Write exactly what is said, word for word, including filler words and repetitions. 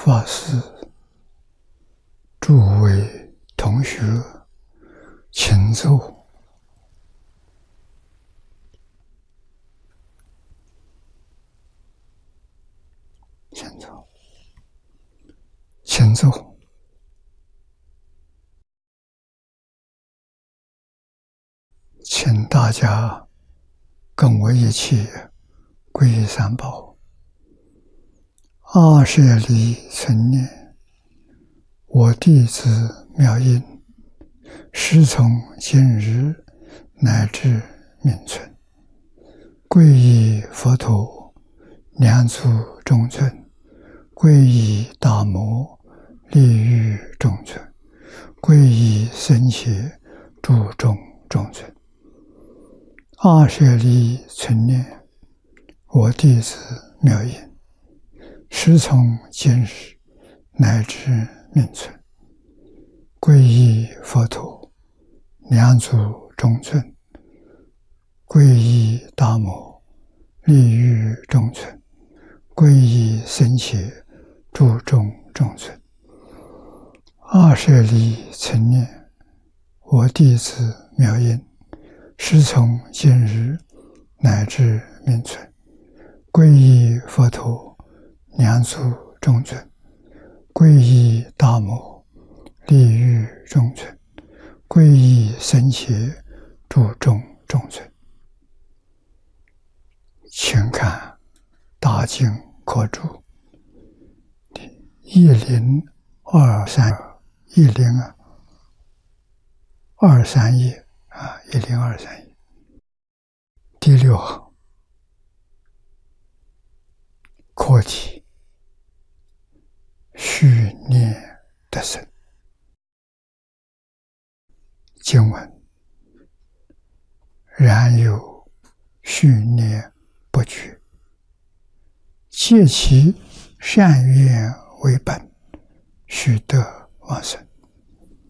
法师、诸位同学，请坐。请坐，请坐。请大家跟我一起皈依三宝。阿舍利存念，我弟子妙音，师从今日乃至命存，皈依佛陀，两足中尊，皈依大摩，利于中尊，皈依僧伽，注中中尊。阿舍利存念，我弟子妙音，师从今日乃至命存，皈依佛陀，两足中尊，皈依大摩，利于中尊，皈依僧伽，注中中尊。阿舍利存念，我弟子妙音，师从今日乃至命存，皈依佛陀，两足中尊，皈依大摩，利于中尊，皈依僧伽，注中中尊。请看大经课注一零二三一零二三页啊，一零二三页第六行课题：续念得生。经文：然有续念不绝，借其善愿为本，须得往生。